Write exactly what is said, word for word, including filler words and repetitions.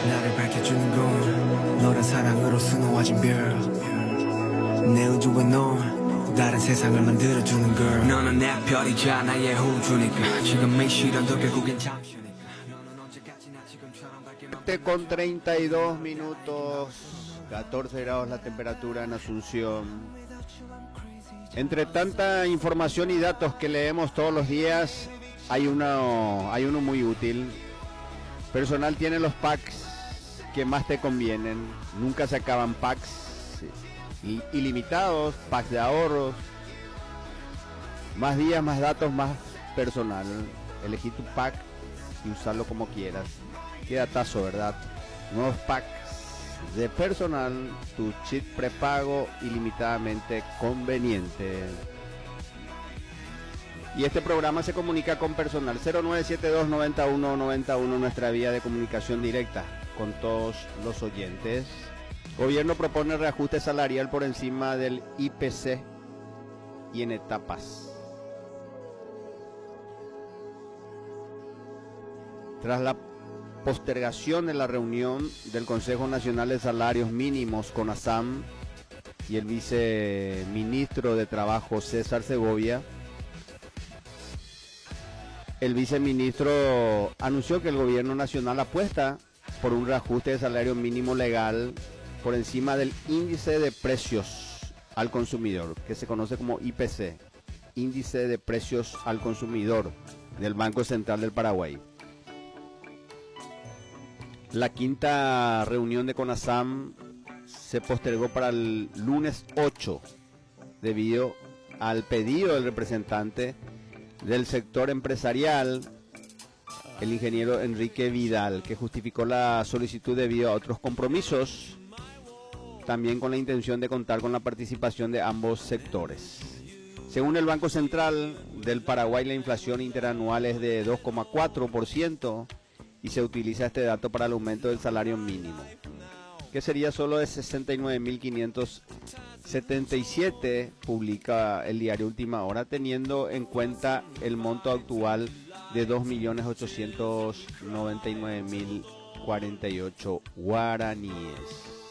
나를 밝혀주는 건 너란 사랑으로 수놓아진 별 내 우주와 넌 다른 세상을 만들어주는 걸 너는 내 별이자 나의 호주니까 지금의 시련도 결국엔 잠시니까 너는 언제까지나 지금처럼 밝게 siete con treinta y dos minutos, catorce grados la temperatura en Asunción. Entre tanta información y datos que leemos todos los días, hay uno, hay uno muy útil. Personal tiene los packs que más te convienen. Nunca se acaban packs i- ilimitados, packs de ahorros. Más días, más datos, más personal. Elegí tu pack y usarlo como quieras. Qué datazo, ¿verdad? Nuevos packs de personal, tu chip prepago ilimitadamente conveniente. Y este programa se comunica con personal cero nueve siete dos, noventa y uno noventa y uno, nuestra vía de comunicación directa con todos los oyentes. Gobierno propone reajuste salarial por encima del I P C y en etapas. Tras la postergación de la reunión del Consejo Nacional de Salarios Mínimos con ASAM y el viceministro de Trabajo César Segovia, el viceministro anunció que el gobierno nacional apuesta por un reajuste de salario mínimo legal por encima del índice de precios al consumidor, que se conoce como I P C, índice de precios al consumidor del Banco Central del Paraguay. La quinta reunión de CONASAM se postergó para el lunes ocho debido al pedido del representante del sector empresarial, el ingeniero Enrique Vidal, que justificó la solicitud debido a otros compromisos, también con la intención de contar con la participación de ambos sectores. Según el Banco Central del Paraguay, la inflación interanual es de dos coma cuatro por ciento y se utiliza este dato para el aumento del salario mínimo, que sería solo de sesenta y nueve mil quinientos setenta y siete, publica el diario Última Hora, teniendo en cuenta el monto actual de dos millones ochocientos noventa y nueve mil cuarenta y ocho guaraníes.